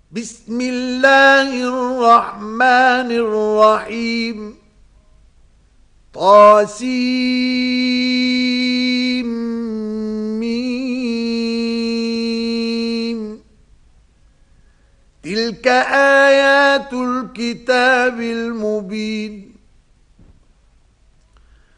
بسم الله الرحمن الرحيم طاسيم تلك آيات الكتاب المبين